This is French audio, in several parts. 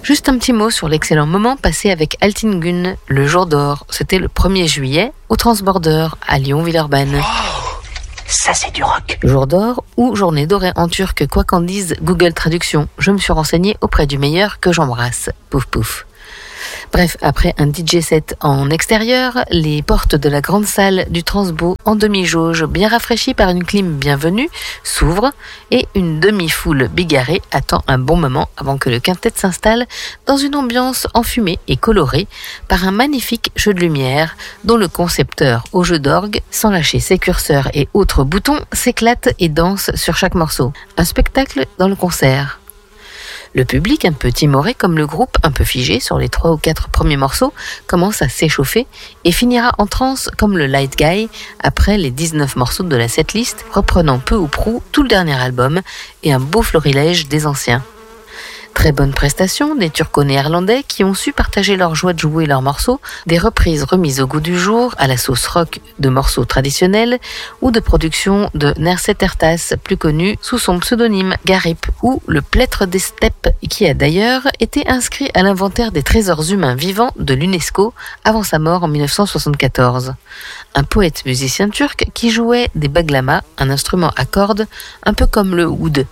Juste un petit mot sur l'excellent moment passé avec Altingun, le jour d'or. C'était le 1er juillet au Transborder à Lyon-Villeurbanne. Ça, c'est du rock. Jour d'or ou journée dorée en turc, quoi qu'en dise Google Traduction. Je me suis renseignée auprès du meilleur que j'embrasse. Pouf pouf. Bref, après un DJ set en extérieur, les portes de la grande salle du Transbo en demi-jauge, bien rafraîchies par une clim bienvenue, s'ouvrent et une demi-foule bigarrée attend un bon moment avant que le quintet s'installe dans une ambiance enfumée et colorée par un magnifique jeu de lumière dont le concepteur au jeu d'orgue, sans lâcher ses curseurs et autres boutons, s'éclate et danse sur chaque morceau. Un spectacle dans le concert. Le public, un peu timoré comme le groupe, un peu figé sur les 3 ou 4 premiers morceaux, commence à s'échauffer et finira en transe comme le Light Guy après les 19 morceaux de la setlist, reprenant peu ou prou tout le dernier album et un beau florilège des anciens. Très bonne prestation des turco-néerlandais qui ont su partager leur joie de jouer leurs morceaux, des reprises remises au goût du jour à la sauce rock de morceaux traditionnels ou de productions de Nerset Ertas, plus connu sous son pseudonyme Garip, ou le Plêtre des steppes qui a d'ailleurs été inscrit à l'inventaire des trésors humains vivants de l'UNESCO avant sa mort en 1974. Un poète musicien turc qui jouait des baglama, un instrument à cordes un peu comme le oud.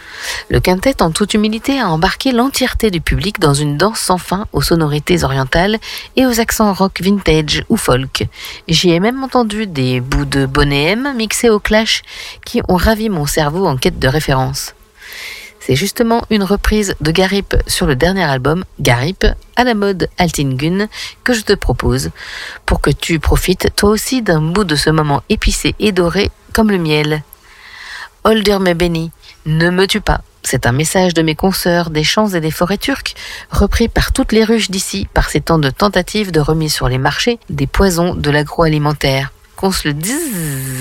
Le quintet, en toute humilité, a embarqué l'entièreté du public dans une danse sans fin aux sonorités orientales et aux accents rock vintage ou folk. J'y ai même entendu des bouts de Boney M mixés au clash qui ont ravi mon cerveau en quête de référence. C'est justement une reprise de Garip sur le dernier album, Garip, à la mode Altingun, que je te propose, pour que tu profites toi aussi d'un bout de ce moment épicé et doré comme le miel. Holdur me béni, ne me tue pas. C'est un message de mes consoeurs des champs et des forêts turcs, repris par toutes les ruches d'ici par ces temps de tentatives de remise sur les marchés des poisons de l'agroalimentaire. Qu'on se le dise.